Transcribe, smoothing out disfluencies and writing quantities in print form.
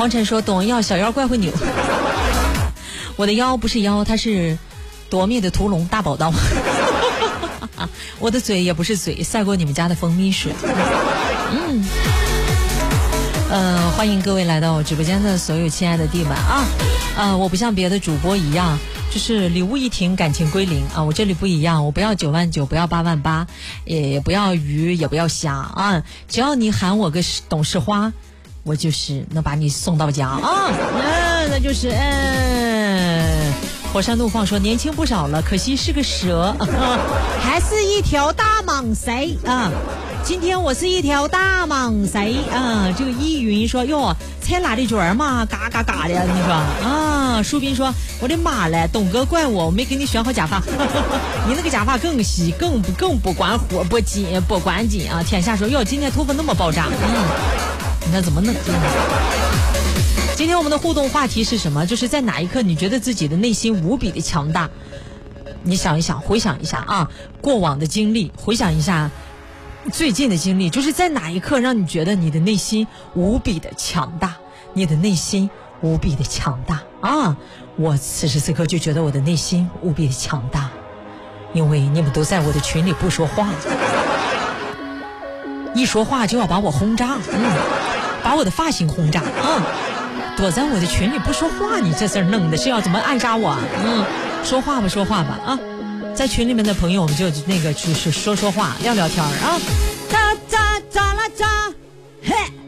黄晨说懂要小妖怪会扭。我的腰不是腰，它是夺命的屠龙大宝刀。我的嘴也不是嘴，赛过你们家的蜂蜜水。欢迎各位来到直播间的所有亲爱的弟们啊！我不像别的主播一样，就是礼物一停感情归零啊！我这里不一样，我不要9万9，不要8万8，也不要鱼，也不要虾啊！只要你喊我个董事花，我就是能把你送到家啊！那就是火山怒放说年轻不少了，可惜是个蛇，还是一条大蟒蛇啊！今天我是一条大蟒蛇啊！这个依云说哟，才拉的卷嘛，嘎嘎嘎的，你说啊？树斌说我的妈嘞，董哥怪我没给你选好假发，你那个假发更细，更不管火不管紧啊！天下说哟，今天头发那么爆炸，你看怎么弄？今天我们的互动话题是什么？就是在哪一刻你觉得自己的内心无比的强大？你想一想，回想一下啊，过往的经历，回想一下最近的经历，就是在哪一刻让你觉得你的内心无比的强大？你的内心无比的强大啊！我此时此刻就觉得我的内心无比的强大，因为你们都在我的群里不说话，一说话就要把我轰炸，把我的发型轰炸啊！躲在我的群里不说话，你这事儿弄的是要怎么暗杀我？说话吧啊！在群里面的朋友，我们就那个就是说话，聊聊天啊！咋啦咋，嘿。